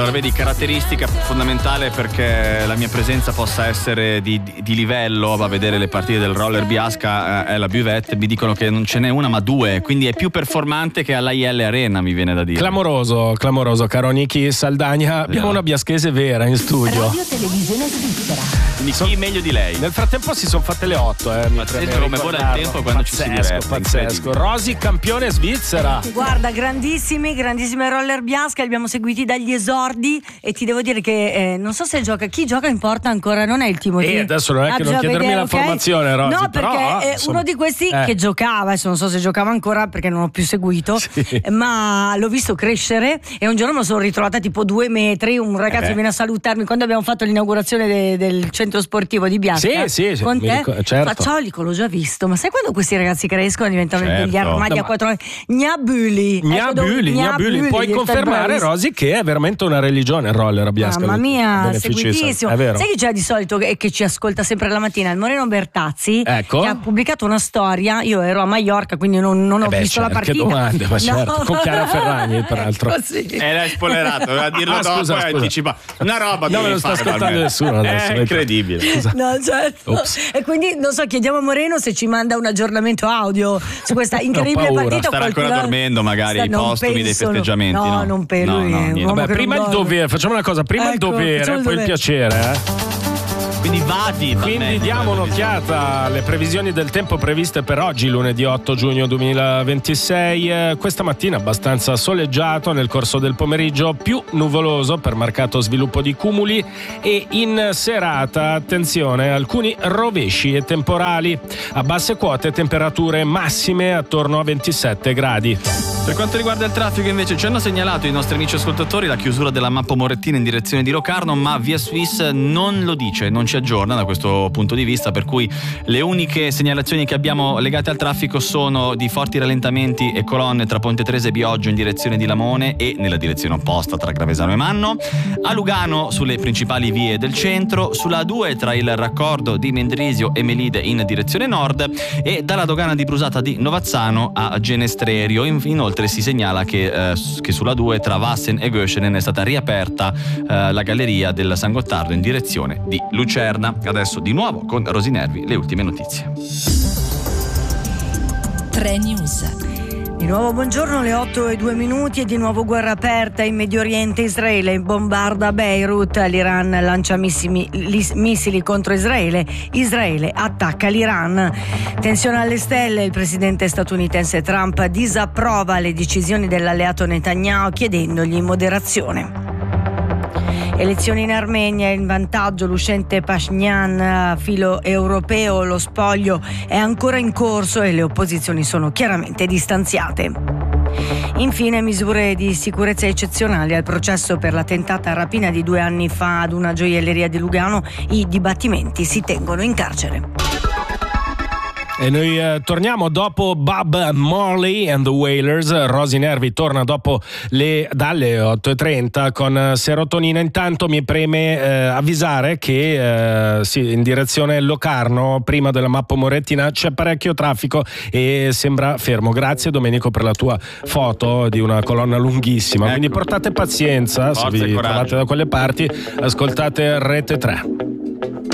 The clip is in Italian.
Allora, vedi, caratteristica fondamentale perché la mia presenza possa essere di livello a vedere le partite del Roller Biasca è la Buvette. Mi dicono che non ce n'è una ma due, quindi è più performante che all'AIL Arena, mi viene da dire. Clamoroso, caro Niki Saldagna. Abbiamo una biaschese vera in studio. Radio Televisione Svizzera. Quindi chi meglio di lei? Nel frattempo si sono fatte le 8. Pazzesco come vola il tempo quando ci si diverte. Pazzesco. Rosy, campione svizzera. Guarda, grandissime Roller Biasca, li abbiamo seguiti dagli esordi e ti devo dire che non so se gioca, chi gioca importa ancora, non è il Timothy. Adesso non è che non chiedermi vedere, la okay? formazione, Rosy. No, perché però, è uno di questi che giocava, adesso non so se giocava ancora perché non ho più seguito, ma l'ho visto crescere e un giorno me lo sono ritrovata tipo 2 metri, un ragazzo viene a salutarmi quando abbiamo fatto l'inaugurazione del centro sportivo di Biasca. Sì, con te. certo. Facciolico, l'ho già visto, ma sai quando questi ragazzi crescono diventano degli armadi a 4 anni? Gnabuli. Puoi confermare, Rosy, che è veramente una religione il roller Biasca. Mamma mia, seguitissimo. È vero. Sai chi c'è di solito e che ci ascolta sempre la mattina? Il Moreno Bertazzi, ecco, che ha pubblicato una storia. Io ero a Maiorca, quindi non ho visto la partita. Che domande, ma certo, con Chiara Ferragni, peraltro. L'hai spoilerato, doveva dirlo dopo. Scusa. Anticipa. Una roba no, me lo sta ascoltando nessuno adesso. È incredibile. Scusa. No, certo. E quindi non so, chiediamo a Moreno se ci manda un aggiornamento audio su questa incredibile partita. Starà ancora dormendo, magari ai postumi dei festeggiamenti. No, non per lui. Vabbè, prima il dovere, facciamo una cosa, prima il dovere, poi il piacere, Quindi diamo un'occhiata alle previsioni del tempo previste per oggi, lunedì 8 giugno 2026. Questa mattina abbastanza soleggiato, nel corso del pomeriggio più nuvoloso per marcato sviluppo di cumuli e in serata, attenzione, alcuni rovesci e temporali. A basse quote temperature massime attorno a 27 gradi. Per quanto riguarda il traffico invece ci hanno segnalato i nostri amici ascoltatori la chiusura della Mappo Morettina in direzione di Locarno, ma Via Swiss non lo dice, non ci aggiorna da questo punto di vista, per cui le uniche segnalazioni che abbiamo legate al traffico sono di forti rallentamenti e colonne tra Ponte Tresa e Bioggio in direzione di Lamone e nella direzione opposta tra Gravesano e Manno, a Lugano sulle principali vie del centro, sulla A2 tra il raccordo di Mendrisio e Melide in direzione nord e dalla dogana di Brusata di Novazzano a Genestrerio. Inoltre si segnala che sulla 2 tra Vassen e Göschenen è stata riaperta la galleria del San Gottardo in direzione di Lucerna. Adesso di nuovo con Rosy Nervi le ultime notizie. 3 News. Di nuovo buongiorno, le 8:02 e di nuovo guerra aperta in Medio Oriente. Israele bombarda Beirut, l'Iran lancia missili contro Israele, Israele attacca l'Iran. Tensione alle stelle, il presidente statunitense Trump disapprova le decisioni dell'alleato Netanyahu chiedendogli moderazione. Elezioni in Armenia, in vantaggio l'uscente Pashinyan, filo europeo, lo spoglio è ancora in corso e le opposizioni sono chiaramente distanziate. Infine, misure di sicurezza eccezionali al processo per la tentata rapina di 2 anni fa ad una gioielleria di Lugano. I dibattimenti si tengono in carcere. E noi torniamo dopo Bob Marley and the Wailers. Rosy Nervi torna dopo dalle 8:30 con Serotonina. Intanto mi preme avvisare che in direzione Locarno, prima della Mappo Morettina, c'è parecchio traffico e sembra fermo. Grazie Domenico per la tua foto di una colonna lunghissima. Quindi portate pazienza, se vi trovate da quelle parti, ascoltate Rete 3.